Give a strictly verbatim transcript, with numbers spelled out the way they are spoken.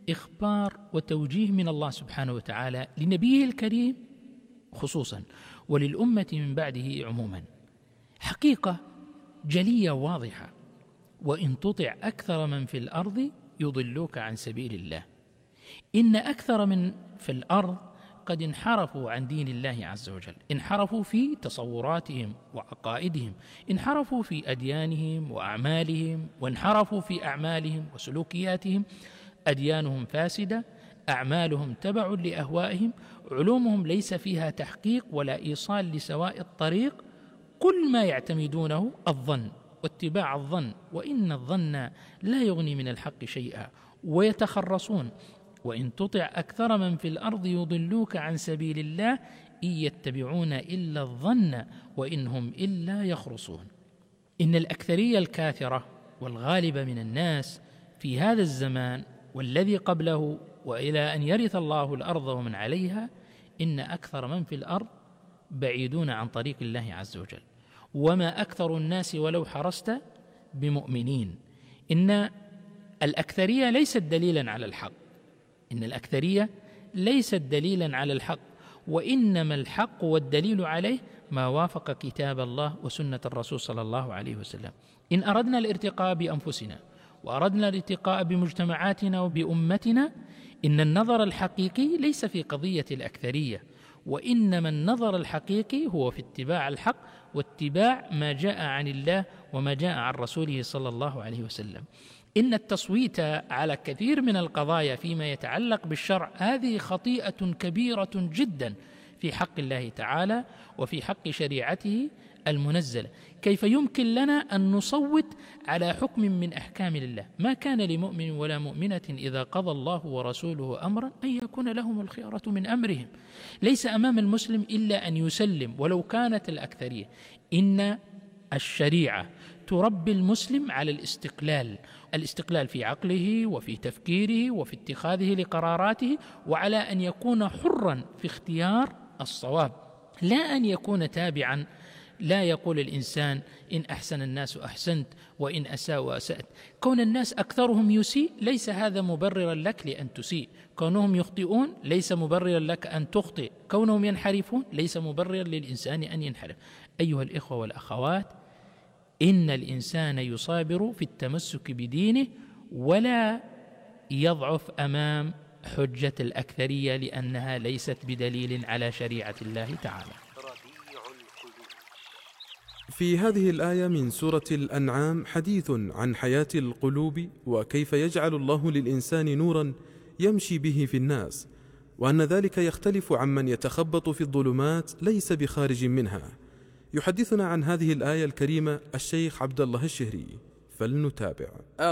إخبار وتوجيه من الله سبحانه وتعالى لنبيه الكريم خصوصا وللأمة من بعده عموما. حقيقة جلية واضحة: وإن تطع أكثر من في الأرض يضلوك عن سبيل الله. إن أكثر من في الأرض قد انحرفوا عن دين الله عز وجل، انحرفوا في تصوراتهم وعقائدهم، انحرفوا في أديانهم وأعمالهم، وانحرفوا في أعمالهم وسلوكياتهم. أديانهم فاسدة، أعمالهم تبع لأهوائهم، علومهم ليس فيها تحقيق ولا إيصال لسواء الطريق، كل ما يعتمدونه الظن واتباع الظن، وإن الظن لا يغني من الحق شيئا، ويتخرصون: وإن تطع أكثر من في الأرض يضلوك عن سبيل الله إن يتبعون إلا الظن وإن هم إلا يخرصون. إن الأكثرية الكاثرة والغالب من الناس في هذا الزمان والذي قبله وإلى أن يرث الله الأرض ومن عليها، إن أكثر من في الأرض بعيدون عن طريق الله عز وجل، وما أكثر الناس ولو حرصت بمؤمنين. إن الأكثرية ليست دليلا على الحق، إن الأكثرية ليست دليلا على الحق، وإنما الحق والدليل عليه ما وافق كتاب الله وسنة الرسول صلى الله عليه وسلم. إن أردنا الارتقاء بأنفسنا وأردنا الارتقاء بمجتمعاتنا وبأمتنا، إن النظر الحقيقي ليس في قضية الأكثرية، وإنما النظر الحقيقي هو في اتباع الحق واتباع ما جاء عن الله وما جاء عن رسوله صلى الله عليه وسلم. إن التصويت على كثير من القضايا فيما يتعلق بالشرع هذه خطيئة كبيرة جدا في حق الله تعالى وفي حق شريعته المنزلة. كيف يمكن لنا أن نصوت على حكم من أحكام الله؟ ما كان لمؤمن ولا مؤمنة إذا قضى الله ورسوله أمرا أن يكون لهم الخيرة من أمرهم. ليس أمام المسلم إلا أن يسلم ولو كانت الأكثرية. إن الشريعة تربي المسلم على الاستقلال، الاستقلال في عقله وفي تفكيره وفي اتخاذه لقراراته، وعلى أن يكون حرا في اختيار الصواب، لا أن يكون تابعا. لا يقول الإنسان إن أحسن الناس أحسنت وإن أساءوا أسأت. كون الناس أكثرهم يسيء ليس هذا مبررا لك لأن تسيء، كونهم يخطئون ليس مبررا لك أن تخطئ، كونهم ينحرفون ليس مبررا للإنسان أن ينحرف. أيها الإخوة والأخوات، إن الإنسان يصابر في التمسك بدينه ولا يضعف أمام حجة الأكثرية، لأنها ليست بدليل على شريعة الله تعالى. في هذه الآية من سورة الأنعام حديث عن حياة القلوب، وكيف يجعل الله للإنسان نورا يمشي به في الناس، وأن ذلك يختلف عمن يتخبط في الظلمات ليس بخارج منها. يحدثنا عن هذه الآية الكريمة الشيخ عبد الله الشهري، فلنتابع.